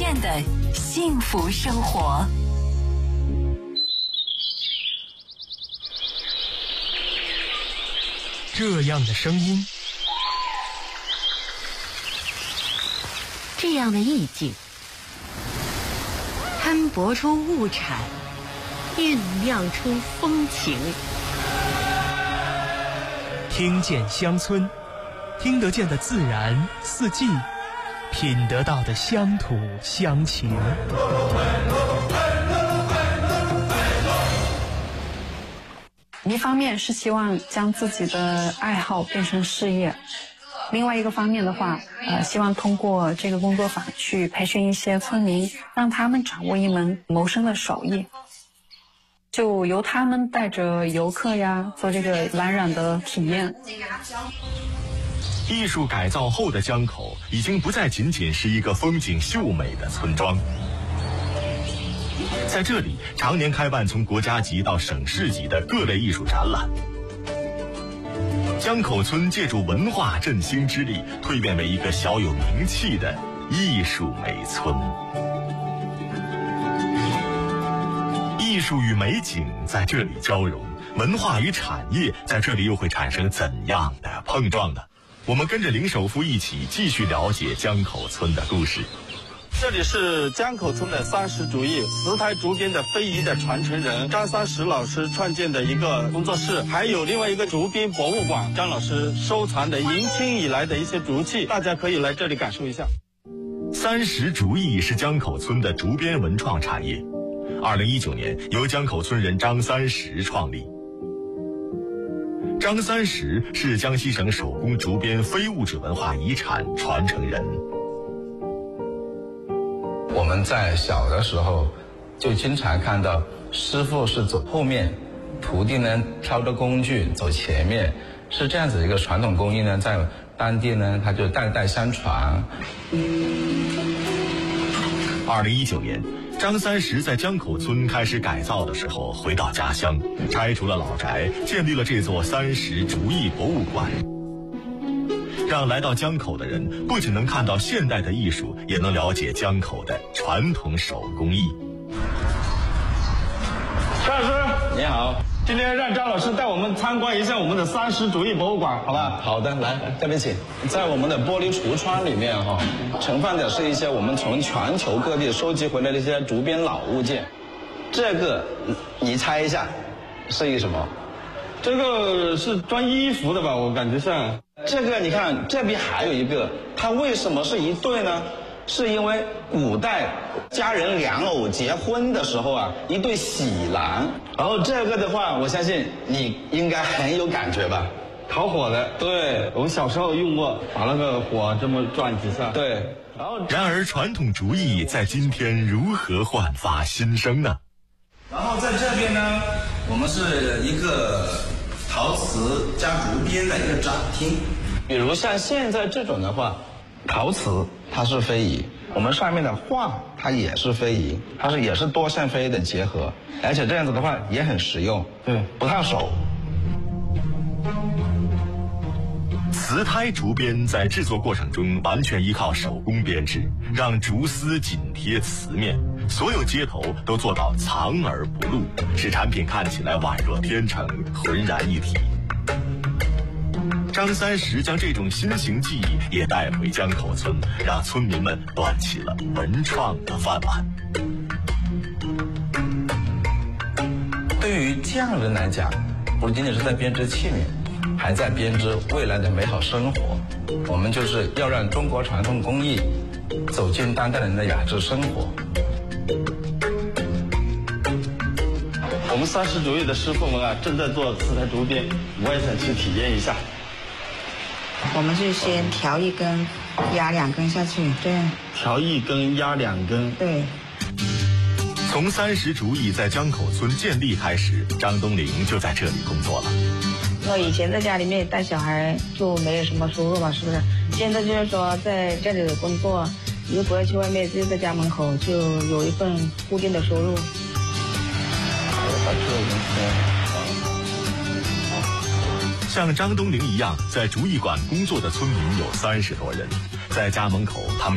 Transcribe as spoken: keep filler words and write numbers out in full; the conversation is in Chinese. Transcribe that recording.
店的幸福生活。 这样的声音， 这样的意境，摊薄出物产，酝酿出风情。 听见乡村，听得见的自然四季，品得到的乡土乡情。 一方面是希望将自己的爱好变成事业，另外一个方面的话，呃，希望通过这个工作坊去培训一些村民，让他们掌握一门谋生的手艺，就由他们带着游客呀做这个蓝染的体验。 艺术改造后的江口已经不再仅仅是一个风景秀美的村庄，在这里常年开办从国家级到省市级的各类艺术展览。江口村借助文化振兴之力，蜕变为一个小有名气的艺术美村。艺术与美景在这里交融，文化与产业在这里又会产生怎样的碰撞呢？我们跟着林首富一起继续了解江口村的故事。 这里是江口村的三十竹艺石台竹编的非遗的传承人张三十老师创建的一个工作室，还有另外一个竹编博物馆，张老师收藏的明清以来的一些竹器，大家可以来这里感受一下。 三十竹艺是江口村的竹编文创产业，二零一九年由江口村人张三十创立。张三十是江西省手工竹编非物质文化遗产传承人。 我们在小的时候就经常看到师傅是走后面，徒弟呢挑着工具走前面，是这样子一个传统工艺呢，在当地呢它就代代相传。 二零一九年，张三十在江口村开始改造的时候，回到家乡，拆除了老宅，建立了这座三十竹艺博物馆，让来到江口的人不仅能看到现代的艺术，也能了解江口的传统手工艺。 张老师你好，今天让张老师带我们参观一下我们的三十竹艺博物馆，好吧？ 好的，来这边请。在我们的玻璃橱窗里面哈、哦，盛放的是一些我们从全球各地收集回来的一些竹编老物件。这个你猜一下是一个什么？ 这个是装衣服的吧，我感觉像。 这个你看这边还有一个，它为什么是一对呢？是因为古代家人两偶结婚的时候啊，一对喜郎。然后这个的话，我相信你应该很有感觉吧？ 烤火的， 对， 我们小时候用过，把那个火这么转几下。 对， 然后然而传统竹艺在今天如何焕发新生呢？ 然后在这边呢，我们是一个陶瓷加竹编的一个展厅。 比如像现在这种的话，陶瓷它是非遗，我们上面的画它也是非遗，它是也是多线非遗的结合，而且这样子的话也很实用， 对， 不烫手。 瓷胎竹编在制作过程中完全依靠手工编制，让竹丝紧贴瓷面，所有接头都做到藏而不露，使产品看起来宛若天成，浑然一体。张三十将这种新型技艺也带回江口村，让村民们端起了文创的饭碗。 对于匠人来讲，不仅仅是在编织器皿，还在编织未来的美好生活。我们就是要让中国传统工艺走进当代人的雅致生活。 我们三十竹艺的师傅们啊，正在做瓷胎竹编，我也想去体验一下。 我们是先调一根，压两根下去，这样。 调一根，压两根。 对。 从三十竹艺在江口村建立开始，张东玲就在这里工作了。 我以前在家里面带小孩就没有什么收入嘛，是不是？现在就是说在这里工作，又不要去外面，就在家门口就有一份固定的收入。 像张东玲一样在竹艺馆工作的村民有三十多人，在家门口他们